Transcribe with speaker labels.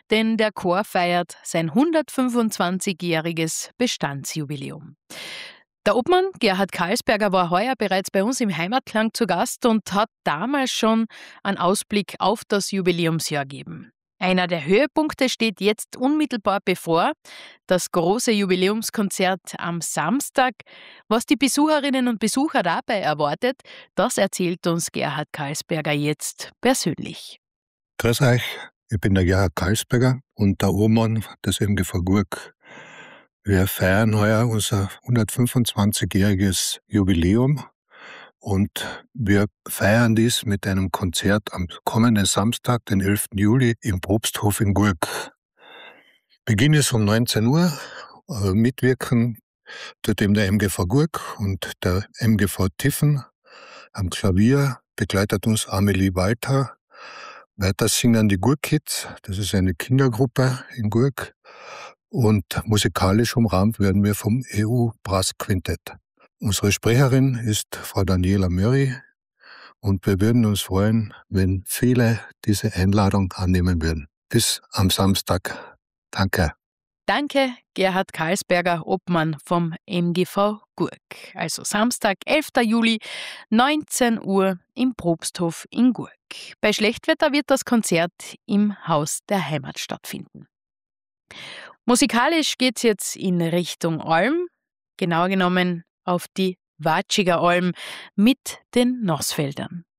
Speaker 1: denn der Chor feiert sein 125-jähriges Bestandsjubiläum. Der Obmann Gerhard Karlsberger war heuer bereits bei uns im Heimatklang zu Gast und hat damals schon einen Ausblick auf das Jubiläumsjahr gegeben. Einer der Höhepunkte steht jetzt unmittelbar bevor, das große Jubiläumskonzert am Samstag. Was die Besucherinnen und Besucher dabei erwartet, das erzählt uns Gerhard Karlsberger jetzt persönlich.
Speaker 2: Grüß euch, ich bin der Gerhard Karlsberger und der Obmann des MGV Gurk. Wir feiern heuer unser 125-jähriges Jubiläum und wir feiern dies mit einem Konzert am kommenden Samstag, den 11. Juli, im Propsthof in Gurk. Beginn ist um 19 Uhr. Mitwirken tut eben der MGV Gurk und der MGV Tiffen. Am Klavier begleitet uns Amelie Walter. Weiter singen die Gurk-Kids, das ist eine Kindergruppe in Gurk. Und musikalisch umrahmt werden wir vom EU-Brass-Quintett. Unsere Sprecherin ist Frau Daniela Möri und wir würden uns freuen, wenn viele diese Einladung annehmen würden. Bis am Samstag. Danke.
Speaker 1: Danke, Gerhard Karlsberger, Obmann vom MGV Gurk. Also Samstag, 11. Juli, 19 Uhr im Propsthof in Gurk. Bei Schlechtwetter wird das Konzert im Haus der Heimat stattfinden. Musikalisch geht's jetzt in Richtung Alm, genauer genommen auf die Watschiger Alm mit den Nossfeldern.